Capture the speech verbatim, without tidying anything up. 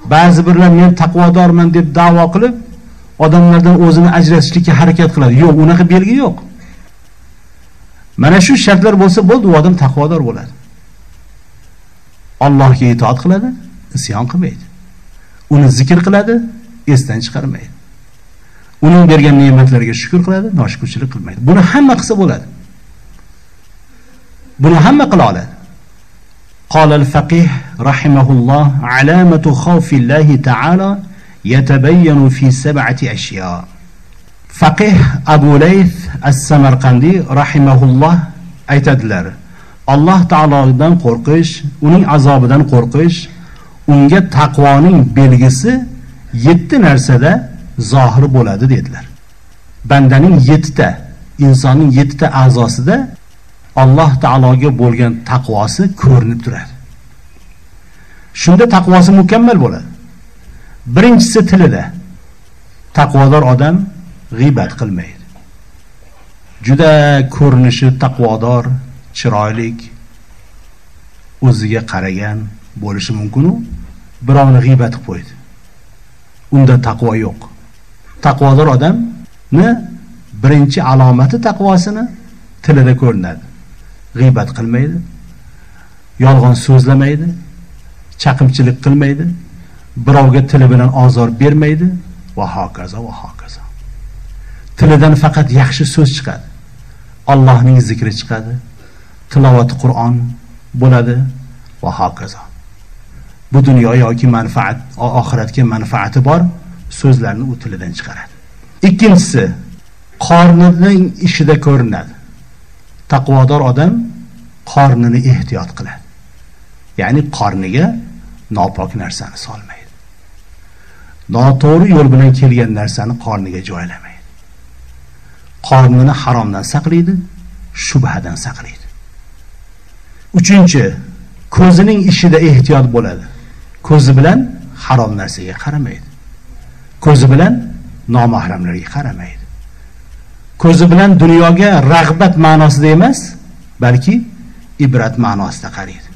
Ba'zi birlar men taqvodorman deb da'vo qilib, odamlardan o'zini ajratishlikka harakat qiladi. Yo'q, unaqa belgi yo'q. Mana shu shartlar bo'lsa bo'ldi, u odam taqvodor bo'ladi. Allohga itoat qiladi, isyon qilmaydi. Uni zikr qiladi, esdan chiqarmaydi. Uning bergan ne'matlariga shukr qiladi, noshukrchilik qilmaydi. Buni hamma qilsa bo'ladi. Buni hamma qila oladi. قال الفقيه رحمه الله علامة خوف الله تعالى يتبين في سبعة أشياء. فقيه أبو ليث السمرقندي رحمه الله aytadilar, Alloh taolodan qo'rqish, uning azobidan qo'rqish, unga taqvoning belgisi yetti narsada zohir bo'ladi dedilar. Bandaning yettita, insonning yettita a'zosida Alloh taologa bo'lgan taqvosi ko'rinib turadi. Shunda taqvosi mukammal bo'ladi. Birinchisi tilida. Taqvodor odam g'iybat qilmaydi. Juda ko'rinishi taqvodor, chiroyli, o'ziga qaragan bo'lishi mumkin-u, birovni g'iybat qilib qo'ydi. Unda taqvo yo'q. Taqvodor odamni birinchi alomati taqvosini tilida ko'rinadi. G'iybat qilmaydi, yolg'on so'zlamaydi, chaqimchilik qilmaydi, birovga tili bilan ozor bermaydi va hokazo va hokazo. Tilidan faqat yaxshi so'z chiqadi. Allohning zikri chiqadi, tilovat Qur'on bo'ladi va hokazo. Bu dunyo yoki manfaat, oxiratga manfaati bor so'zlarni u tilidan chiqaradi. Ikkinchisi, qornining ishida ko'rinadi. Taqvodor odam qornini ehtiyot qiladi. Ya'ni qorniga nopok narsani solmaydi. Noto'g'ri yo'l bilan kelgan narsani qorniga joylamaydi. Qornini haromdan saqlaydi, shubhadan saqlaydi. Uchinchi, ko'zining ishida ehtiyot bo'ladi. Ko'zi bilan harom narsaga qaramaydi. Ko'zi bilan nomahramlarga qaramaydi. Ko'zi bilan dunyoga rag'bat ma'nosida emas, balki ibrat ma'nosida qaraydi.